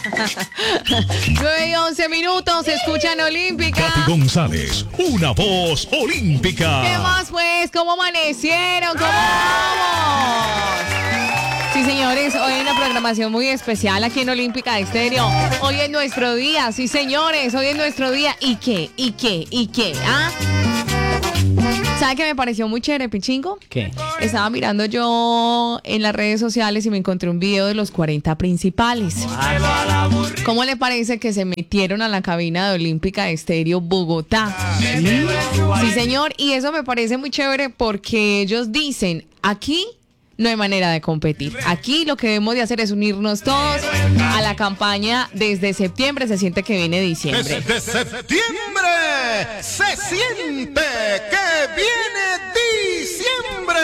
9:11, escuchan Olímpica. Katy González, una voz olímpica. ¿Qué más pues? ¿Cómo amanecieron? ¿Cómo vamos? Sí, señores, hoy hay una programación muy especial aquí en Olímpica Estéreo. Hoy es nuestro día, sí, señores, hoy es nuestro día. ¿Y qué? ¿Ah? ¿Sabe qué me pareció muy chévere, Pichingo? ¿Qué? Estaba mirando yo en las redes sociales y me encontré un video de los 40 principales. ¿Cómo le parece que se metieron a la cabina de Olímpica Estéreo Bogotá? Sí, señor, y eso me parece muy chévere porque ellos dicen, aquí no hay manera de competir. Aquí lo que debemos de hacer es unirnos todos a la campaña desde septiembre. Se siente que viene diciembre. Desde septiembre se siente que viene diciembre.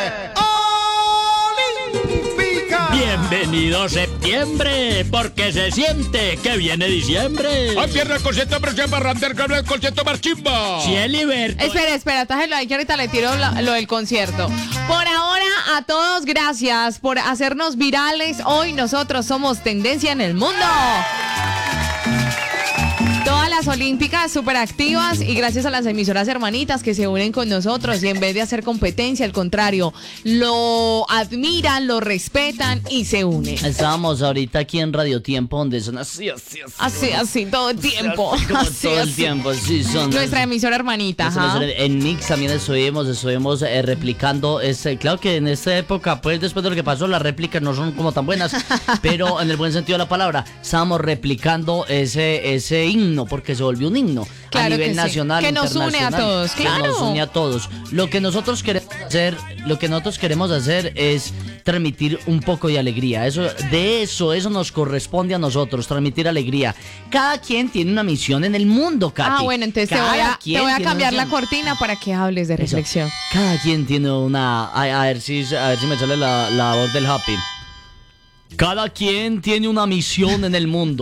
Olímpica. Bienvenido septiembre, porque se siente que viene diciembre. Hoy pierde el concierto, pero se va el concierto más chimba. Cieliberto. Espera, tájelo ahí que ahorita le tiro lo del concierto. Por ahora, a todos, gracias por hacernos virales. Hoy nosotros somos tendencia en el mundo. Todas las olímpicas súper activas y gracias a las emisoras hermanitas que se unen con nosotros y en vez de hacer competencia, al contrario, lo admiran, lo respetan y se unen. Estábamos ahorita aquí en Radio Tiempo, donde son así, todo el tiempo. Como todo el tiempo, sí, son. Nuestra emisora hermanita, ajá. En Mix también estuvimos replicando. Claro que en esta época, pues después de lo que pasó, las réplicas no son como tan buenas, pero en el buen sentido de la palabra, estábamos replicando ese himno, porque se volvió un himno claro a nivel que nacional, sí. Que nos une a todos, claro. Que nos une a todos. Lo que nosotros queremos hacer es transmitir un poco de alegría. Eso nos corresponde a nosotros, transmitir alegría. Cada quien tiene una misión en el mundo, Katy. Ah, bueno, entonces te voy a cambiar la cortina para que hables de reflexión. Cada quien tiene una... A ver si me sale la voz del Happy. Cada quien tiene una misión en el mundo.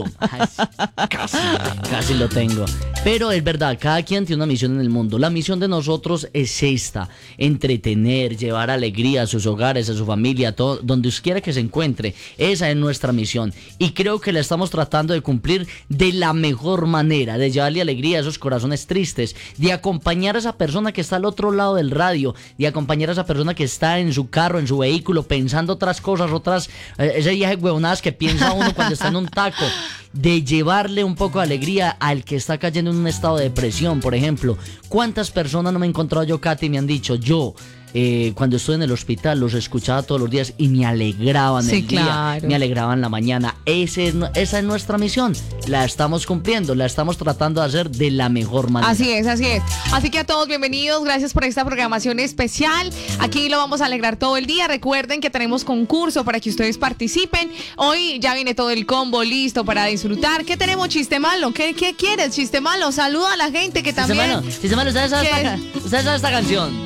Casi lo tengo. Pero es verdad, cada quien tiene una misión en el mundo. La misión de nosotros es esta: entretener, llevar alegría a sus hogares, a su familia, a todo, donde quiera que se encuentre. Esa es nuestra misión. Y creo que la estamos tratando de cumplir de la mejor manera, de llevarle alegría a esos corazones tristes, de acompañar a esa persona que está al otro lado del radio, de acompañar a esa persona que está en su carro, en su vehículo, pensando otras cosas, ese viaje huevonadas que piensa uno cuando está en un taco, de llevarle un poco de alegría al que está cayendo en un estado de depresión, por ejemplo. ¿Cuántas personas no me he encontrado yo, Katy, me han dicho, cuando estoy en el hospital los escuchaba todos los días y me alegraban el día, me alegraban la mañana? Esa es nuestra misión, la estamos cumpliendo, la estamos tratando de hacer de la mejor manera. Así es. Así que a todos bienvenidos, gracias por esta programación especial. Aquí lo vamos a alegrar todo el día. Recuerden que tenemos concurso para que ustedes participen. Hoy ya viene todo el combo listo para disfrutar. ¿Qué tenemos, chiste malo? ¿Qué quieres, chiste malo? Saluda a la gente que también... Chiste malo, ¿ustedes saben esta canción?